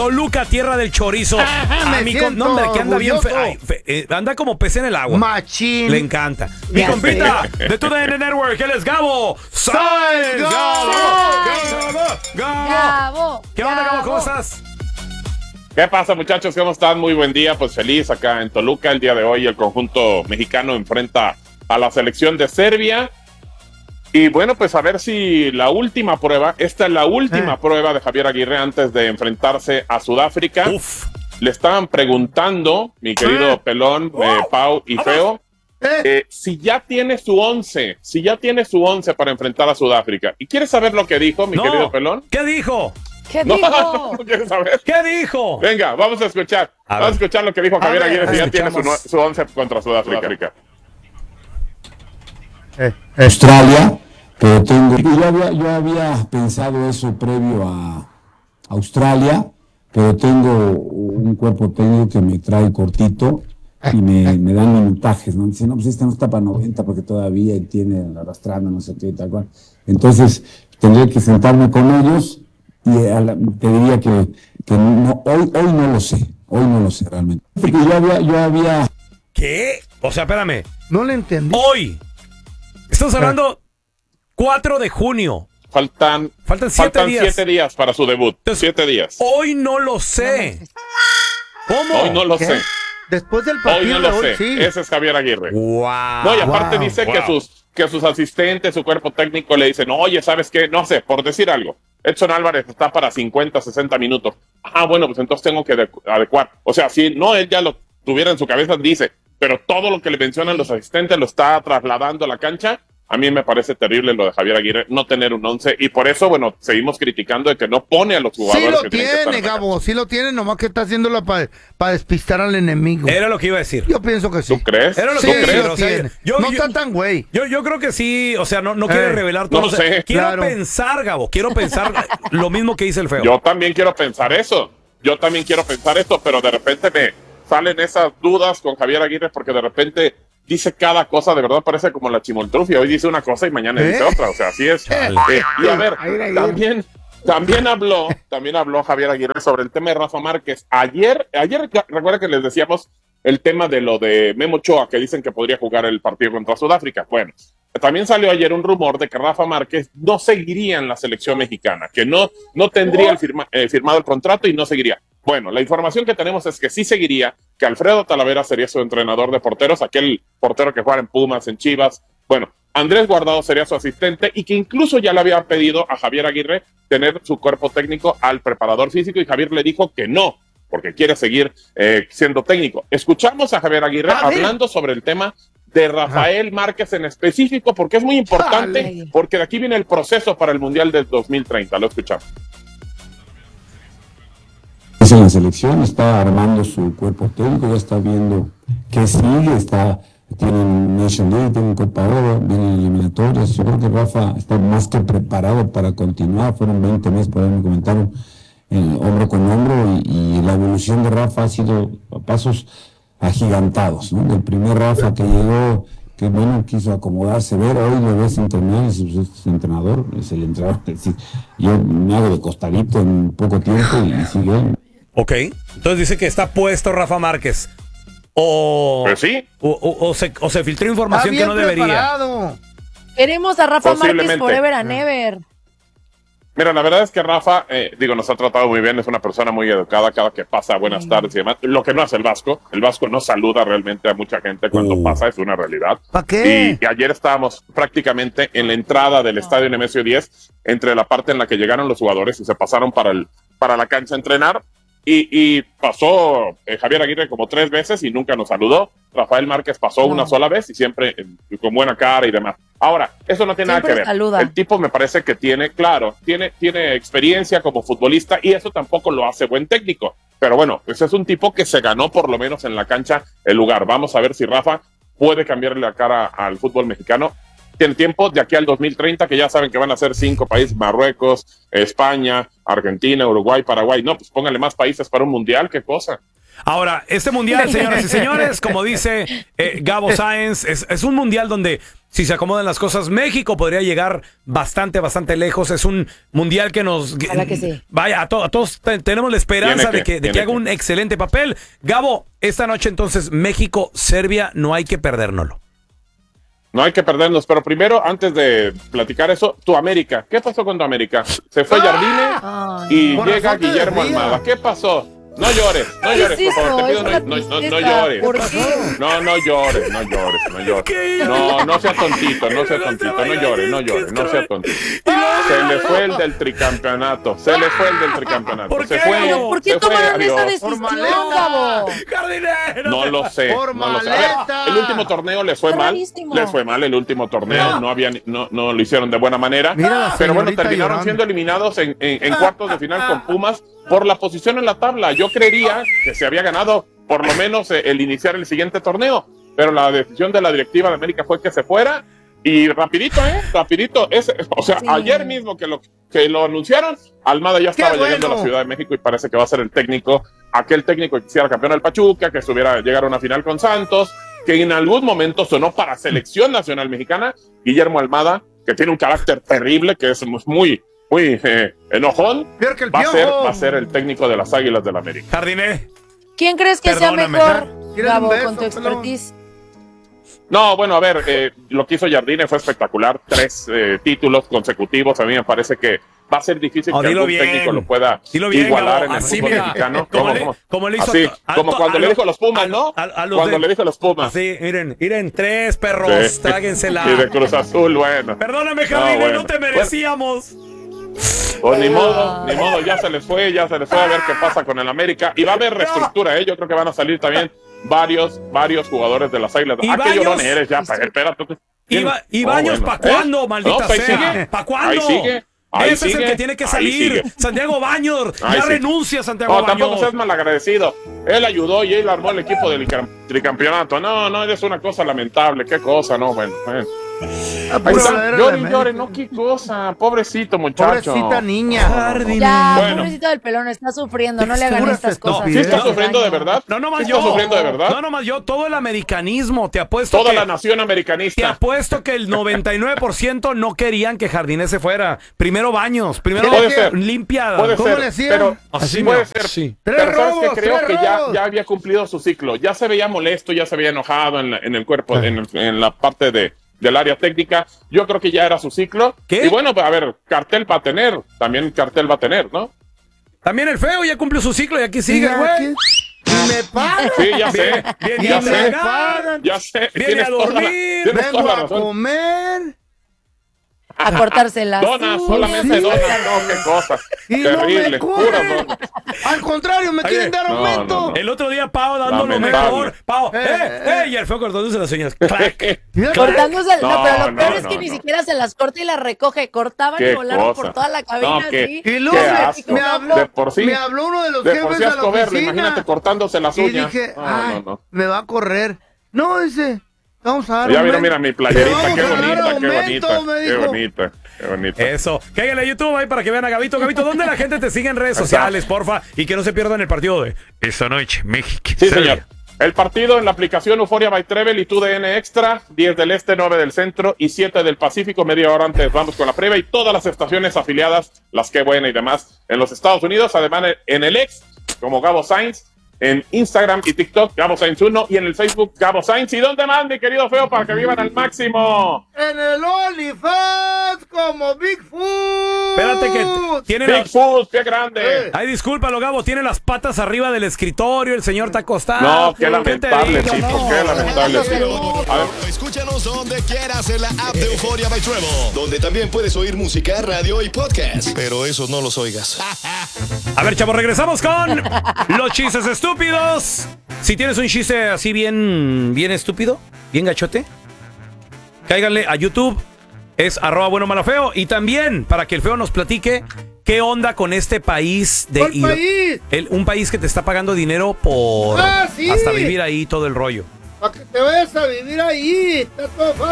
Toluca, tierra del chorizo. No, hombre, que anda bien anda como pez en el agua. Machín. Le encanta. Mi compita de TUDN Network, él es Gabo. Gabo. ¿Qué onda, Gabo? ¿Cómo estás? ¿Qué pasa, muchachos? ¿Cómo están? Muy buen día. Pues feliz acá en Toluca. El día de hoy el conjunto mexicano enfrenta a la selección de Serbia. Y bueno, pues a ver si esta es la última prueba de Javier Aguirre antes de enfrentarse a Sudáfrica. Le estaban preguntando, mi querido Pelón, Pau y Feo, si ya tiene su 11 para enfrentar a Sudáfrica. ¿Y quieres saber lo que dijo, mi querido Pelón? ¿Qué dijo? ¿Qué dijo? No quieres saber. ¿Qué dijo? Venga, vamos a escuchar. Vamos a escuchar lo que dijo Javier Aguirre si ya tiene su 11 contra Sudáfrica. Australia, pero yo había pensado eso previo a Australia, pero tengo un cuerpo técnico que me trae cortito y me dan minutajes, ¿no? Dicen, no, pues este no está para 90 porque todavía tiene arrastrando, no sé qué, tal cual. Entonces, tendré que sentarme con ellos y te diría que no, hoy no lo sé realmente. Porque yo había... ¿Qué? O sea, espérame. No le entendí. Hoy. Estamos hablando 4 de junio. Faltan 7 días. 7 días para su debut. Entonces, 7 días. Hoy no lo sé. ¿Cómo? Hoy no lo sé. Después del partido Hoy no lo de hoy, sé. sí. Ese es Javier Aguirre. Wow. No, y aparte dice que sus asistentes, su cuerpo técnico le dicen, oye, ¿sabes qué? No sé, por decir algo. Edson Álvarez está para 50, 60 minutos. Bueno, pues entonces tengo que adecuar. O sea, si no él ya lo tuviera en su cabeza, dice, pero todo lo que le mencionan los asistentes lo está trasladando a la cancha. A mí me parece terrible lo de Javier Aguirre, no tener un 11, y por eso, bueno, seguimos criticando de que no pone a los jugadores. Sí lo que tiene, Gabo, sí lo tiene, nomás que está haciéndolo para despistar al enemigo. Era lo que iba a decir. Yo pienso que sí. ¿Tú crees? Era lo Sí, que iba a decir. lo O sea, tiene. No está tan güey. Yo creo que sí, o sea, no quiere revelar todo. No sé. Quiero pensar, Gabo, lo mismo que dice el Feo. Yo también quiero pensar eso. Pero de repente me salen esas dudas con Javier Aguirre porque de repente dice cada cosa, de verdad parece como la chimoltrufia. Hoy dice una cosa y mañana dice otra, o sea, así es. Y a ver, también habló Javier Aguirre sobre el tema de Rafa Márquez. Ayer recuerda que les decíamos el tema de lo de Memo Ochoa, que dicen que podría jugar el partido contra Sudáfrica. Bueno, también salió ayer un rumor de que Rafa Márquez no seguiría en la selección mexicana, que no tendría firmado el contrato y no seguiría. Bueno, la información que tenemos es que sí seguiría, que Alfredo Talavera sería su entrenador de porteros, aquel portero que juega en Pumas, en Chivas. Bueno, Andrés Guardado sería su asistente y que incluso ya le había pedido a Javier Aguirre tener su cuerpo técnico al preparador físico y Javier le dijo que no, porque quiere seguir siendo técnico. Escuchamos a Javier Aguirre hablando sobre el tema de Rafael Márquez en específico, porque es muy importante, porque de aquí viene el proceso para el Mundial del 2030. Lo escuchamos. En la selección está armando su cuerpo técnico, ya está viendo qué sigue, tienen Nation League, tienen Copa Oro, vienen eliminatorias. Yo creo que Rafa está más que preparado para continuar. Fueron 20 meses, por ahí me comentaron, hombro con hombro, y la evolución de Rafa ha sido a pasos agigantados, ¿no? Del primer Rafa que llegó, que bueno, quiso acomodarse, hoy lo ves entrenar, es entrenador, es el entrenador. Yo me hago de costadito en poco tiempo y sigue. Ok, entonces dice que está puesto Rafa Márquez. Pues sí. O se filtró información que no debería. Preparado. Queremos a Rafa Márquez forever and ever. Mira, la verdad es que Rafa, nos ha tratado muy bien, es una persona muy educada, cada que pasa, buenas tardes y demás. Lo que no hace el Vasco no saluda realmente a mucha gente cuando pasa, es una realidad. ¿Para qué? Y ayer estábamos prácticamente en la entrada del estadio Nemesio 10, entre la parte en la que llegaron los jugadores y se pasaron para la cancha a entrenar. Y pasó Javier Aguirre como 3 veces y nunca nos saludó. Rafael Márquez pasó una sola vez y siempre con buena cara y demás. Ahora, eso no tiene nada que ver. Saluda. El tipo me parece que tiene experiencia como futbolista y eso tampoco lo hace buen técnico. Pero bueno, pues es un tipo que se ganó por lo menos en la cancha el lugar. Vamos a ver si Rafa puede cambiarle la cara al fútbol mexicano. Tiene tiempo de aquí al 2030, que ya saben que van a ser 5 países: Marruecos, España, Argentina, Uruguay, Paraguay. No, pues póngale más países para un mundial, qué cosa. Ahora, este mundial, señoras y señores, como dice Gabo Sáenz, es un mundial donde, si se acomodan las cosas, México podría llegar bastante lejos. Es un mundial que nos... Ojalá que sí. Vaya, a todos tenemos la esperanza de que haga un excelente papel. Gabo, esta noche entonces, México-Serbia, no hay que perdérnoslo. No hay que perdernos, pero primero, antes de platicar eso, tu América. ¿Qué pasó con tu América? Se fue Jardine y llega Guillermo Almada. ¿Qué pasó? No llores, por favor, te pido, no llores. ¿Por qué? No llores. No seas tontito, no llores, no seas tontito. Se le fue el del tricampeonato. ¿Por qué? ¿Por qué tomaron esa decisión, Gabo? ¡Jardinero! No lo sé. A ver, el último torneo le fue mal. Le fue mal el último torneo. No lo hicieron de buena manera. Pero bueno, terminaron siendo eliminados en cuartos de final con Pumas por la posición en la tabla. Yo creería que se había ganado por lo menos el iniciar el siguiente torneo, pero la decisión de la directiva de América fue que se fuera y rapidito. Ayer mismo que lo anunciaron, Almada ya estaba llegando a la Ciudad de México y parece que va a ser el técnico, aquel técnico que hiciera campeón del Pachuca, que estuviera llegar a una final con Santos, que en algún momento sonó para selección nacional mexicana. Guillermo Almada, que tiene un carácter terrible, que es muy enojón, va a ser el técnico de las Águilas del América. Jardiné. ¿Quién crees que sea mejor, Gabo, con tu expertise? No, bueno, a ver, lo que hizo Jardine fue espectacular. 3 títulos consecutivos. A mí me parece que va a ser difícil que algún técnico lo pueda igualar en el fútbol mexicano. Como le hizo como cuando le dijo a los Pumas, ¿no? Cuando le dijo a los Pumas. Sí, miren, 3 perros, sí. Tráguensela. Y de Cruz Azul, bueno. Perdóname, Jardine, no te merecíamos. Pues ni modo, ya se les fue a ver qué pasa con el América. Y va a haber reestructura, yo creo que van a salir también varios jugadores de las Águilas. ¿Qué llorón eres? Ya, espérate. ¿Y Baños para cuándo, maldita sea? ¿Para cuándo? Ahí sigue. Ese es el que tiene que salir. Santiago Baños. Renuncia, Santiago Baños. Tampoco seas malagradecido. Él ayudó y él armó el equipo del tricampeonato. No, es una cosa lamentable. Qué cosa, no, bueno. Llore, no, qué cosa. Pobrecito muchacho. Pobrecita niña. Pobrecito del pelón, está sufriendo. No le hagan estas cosas. ¿Sí está sufriendo de verdad? No, nomás yo. ¿Está sufriendo de verdad? No, nomás yo. Todo el americanismo, te apuesto. Toda la nación americanista. Te apuesto que el 99% no querían que Jardine se fuera. Primero Baños, primero limpiada. ¿Cómo le hacían? Pero así puede ser. Sí. Pero sabes que creo que ya había cumplido su ciclo. Ya se veía molesto, ya se veía enojado en el cuerpo, en la parte del área técnica. Yo creo que ya era su ciclo. ¿Qué? Y bueno, a ver, cartel va a tener, ¿no? También el feo ya cumplió su ciclo y aquí sigue, güey. Me pagan. Sí, ya sé. Ya sé. Viene a dormir. Vengo a comer. A cortárselas. Donas, solamente donas. No, qué cosa. Terrible. Puras donas. Al contrario, me quieren dar aumento. No. El otro día Pau dando lo mejor. Pau, y el feo cortándose las uñas. Cortándose. No, pero lo peor es que ni siquiera se las corta y las recoge. Cortaban y volaron por toda la cabina así. Y luego me habló uno de los jefes de la oficina. Imagínate cortándose las uñas. Y dije, me va a correr. No, dice... Vamos a dar ya mira mi playerita, qué bonita. Eso, cáiganle a YouTube ahí para que vean a Gabito. Gabito, ¿dónde la gente te sigue en redes sociales, porfa? Y que no se pierdan el partido de esta noche, México. Sí, señor. El partido en la aplicación Euphoria by Treble y TUDN Extra, 10 del Este, 9 del Centro y 7 del Pacífico, media hora antes vamos con la previa y todas las estaciones afiliadas, las que buena y demás, en los Estados Unidos, además en el X, como Gabo Sainz, en Instagram y TikTok, Gabo Sainz 1, y en el Facebook, Gabo Sainz. ¿Y dónde más, mi querido feo, para que vivan al máximo? En el OnlyFans, como Bigfoot. Espérate que tiene Bigfoot, qué grande. Ay, discúlpalo, Gabo, tiene las patas arriba del escritorio, el señor está acostado. No, qué lamentable, tipo, qué lamentable, tipo. Escúchanos donde quieras en la app de Euphoria by Treble, donde también puedes oír música, radio y podcast. Pero esos no los oigas. A ver, chavos, regresamos con los chistes estúpidos. Si tienes un chiste así bien estúpido, bien gachote, cáiganle a YouTube. Es @buenomalafeo. Y también para que el feo nos platique qué onda con este país de un país que te está pagando dinero por hasta vivir ahí todo el rollo. Para que te vayas a vivir ahí. Está todo fácil.